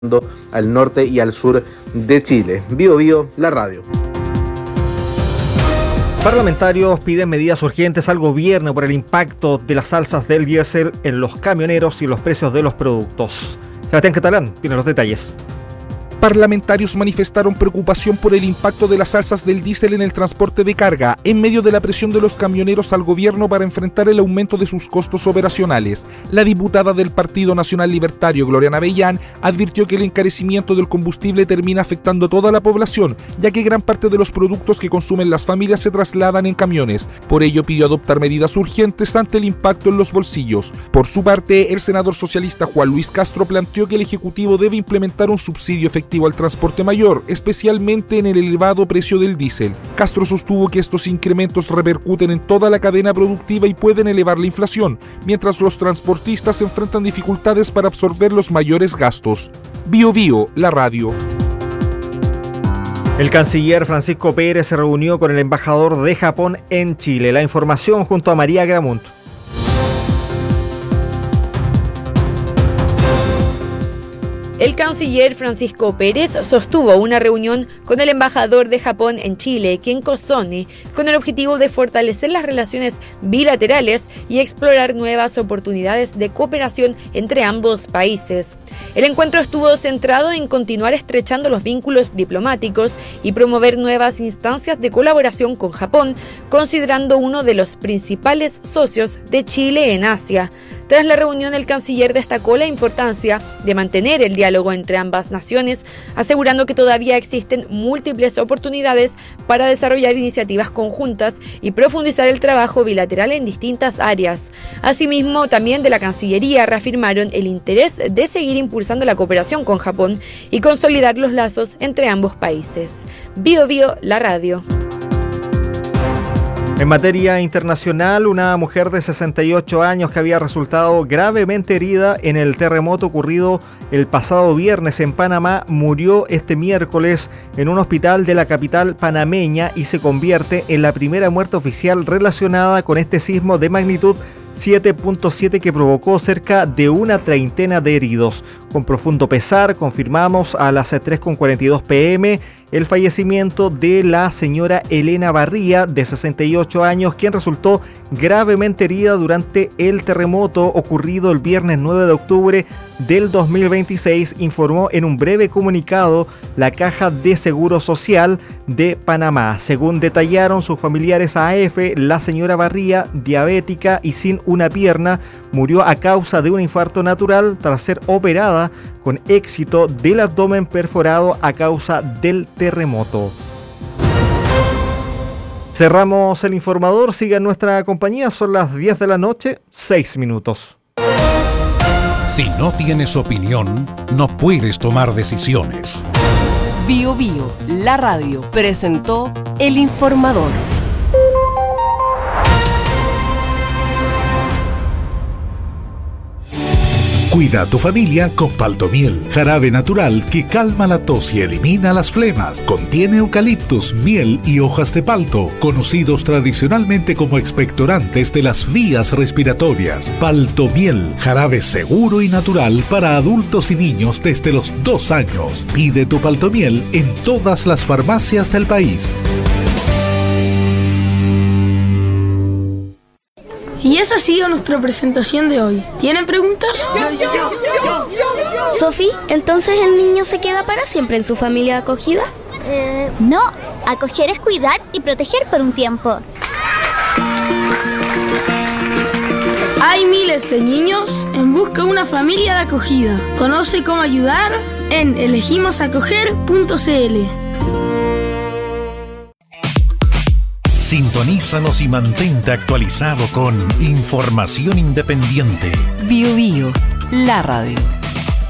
al norte y al sur de Chile. Bío Bío, la radio. Parlamentarios piden medidas urgentes al gobierno por el impacto de las alzas del diésel en los camioneros y los precios de los productos. Sebastián Catalán tiene los detalles. Parlamentarios manifestaron preocupación por el impacto de las alzas del diésel en el transporte de carga, en medio de la presión de los camioneros al gobierno para enfrentar el aumento de sus costos operacionales. La diputada del Partido Nacional Libertario, Gloriana Bellán, advirtió que el encarecimiento del combustible termina afectando a toda la población, ya que gran parte de los productos que consumen las familias se trasladan en camiones. Por ello pidió adoptar medidas urgentes ante el impacto en los bolsillos. Por su parte, el senador socialista Juan Luis Castro planteó que el Ejecutivo debe implementar un subsidio efectivo al transporte mayor, especialmente en el elevado precio del diésel. Castro sostuvo que estos incrementos repercuten en toda la cadena productiva y pueden elevar la inflación, mientras los transportistas enfrentan dificultades para absorber los mayores gastos. Bío Bío, la radio. El canciller Francisco Pérez se reunió con el embajador de Japón en Chile. La información junto a María Gramunt. El canciller Francisco Pérez sostuvo una reunión con el embajador de Japón en Chile, Kenko Sone, con el objetivo de fortalecer las relaciones bilaterales y explorar nuevas oportunidades de cooperación entre ambos países. El encuentro estuvo centrado en continuar estrechando los vínculos diplomáticos y promover nuevas instancias de colaboración con Japón, considerando uno de los principales socios de Chile en Asia. Tras la reunión, el canciller destacó la importancia de mantener el diálogo entre ambas naciones, asegurando que todavía existen múltiples oportunidades para desarrollar iniciativas conjuntas y profundizar el trabajo bilateral en distintas áreas. Asimismo, también de la Cancillería reafirmaron el interés de seguir impulsando la cooperación con Japón y consolidar los lazos entre ambos países. Bío Bío, la radio. En materia internacional, una mujer de 68 años que había resultado gravemente herida en el terremoto ocurrido el pasado viernes en Panamá murió este miércoles en un hospital de la capital panameña y se convierte en la primera muerte oficial relacionada con este sismo de magnitud 7.7 que provocó cerca de una treintena de heridos. Con profundo pesar, confirmamos a las 3:42 p.m. el fallecimiento de la señora Elena Barría, de 68 años, quien resultó gravemente herida durante el terremoto ocurrido el viernes 9 de octubre del 2026, informó en un breve comunicado la Caja de Seguro Social de Panamá. Según detallaron sus familiares a AF, la señora Barría, diabética y sin una pierna, murió a causa de un infarto natural tras ser operada con éxito del abdomen perforado a causa del terremoto. Cerramos el informador, siga en nuestra compañía, son las 10 de la noche, 6 minutos. Si no tienes opinión, no puedes tomar decisiones. Bío Bío, la radio, presentó El Informador. Cuida a tu familia con Paltomiel, jarabe natural que calma la tos y elimina las flemas. Contiene eucaliptus, miel y hojas de palto, conocidos tradicionalmente como expectorantes de las vías respiratorias. Paltomiel, jarabe seguro y natural para adultos y niños desde los 2 años. Pide tu Paltomiel en todas las farmacias del país. Y esa ha sido nuestra presentación de hoy. ¿Tienen preguntas? Sofi, ¿entonces el niño se queda para siempre en su familia acogida? No, acoger es cuidar y proteger por un tiempo. Hay miles de niños en busca de una familia de acogida. Conoce cómo ayudar en elegimosacoger.cl. Sintonízanos y mantente actualizado con información independiente. Bío Bío, la radio.